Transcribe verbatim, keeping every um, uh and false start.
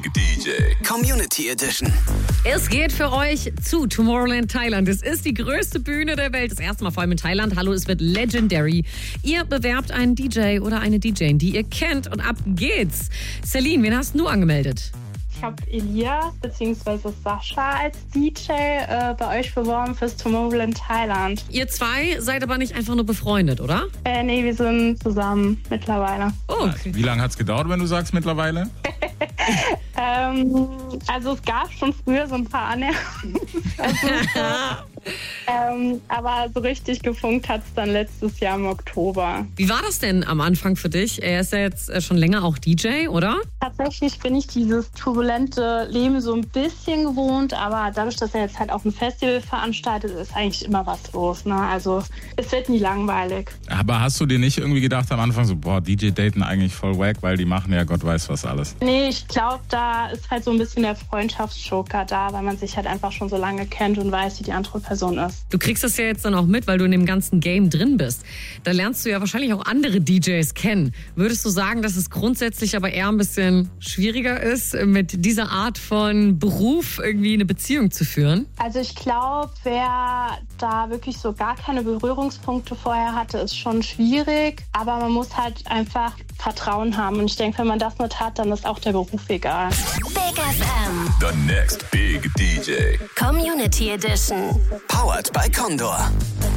Big D J Community Edition. Es geht für euch zu Tomorrowland Thailand. Es ist die größte Bühne der Welt. Das erste Mal vor allem in Thailand. Hallo, es wird legendary. Ihr bewerbt einen D J oder eine D J, die ihr kennt, und ab geht's. Celine, wen hast du angemeldet? Ich habe Elias bzw. Sascha als D J äh, bei euch beworben fürs Tomorrowland Thailand. Ihr zwei seid aber nicht einfach nur befreundet, oder? Äh, nee, wir sind zusammen mittlerweile. Oh, okay. Wie lange hat es gedauert, wenn du sagst mittlerweile? ähm, also es gab schon früher so ein paar Annäherungen. ähm, aber so richtig gefunkt hat es dann letztes Jahr im Oktober. Wie war das denn am Anfang für dich? Er ist ja jetzt schon länger auch D J, oder? Tatsächlich bin ich dieses turbulente Leben so ein bisschen gewohnt, aber dadurch, dass er jetzt halt auch ein Festival veranstaltet, ist eigentlich immer was los. Ne? Also es wird nie langweilig. Aber hast du dir nicht irgendwie gedacht am Anfang so, boah, D J-Daten eigentlich voll wack, weil die machen ja Gott weiß was alles? Nee, ich glaube, da ist halt so ein bisschen der Freundschaftsjoker da, weil man sich halt einfach schon so lange kennt und weiß, wie die andere Person ist. Du kriegst das ja jetzt dann auch mit, weil du in dem ganzen Game drin bist. Da lernst du ja wahrscheinlich auch andere D Js kennen. Würdest du sagen, dass es grundsätzlich aber eher ein bisschen schwieriger ist, mit dieser Art von Beruf irgendwie eine Beziehung zu führen? Also ich glaube, wer da wirklich so gar keine Berührungspunkte vorher hatte, ist schon schwierig. Aber man muss halt einfach Vertrauen haben. Und ich denke, wenn man das nicht hat, dann ist auch der Beruf egal. Big F M. The next big D J. Community Edition. Powered by Condor.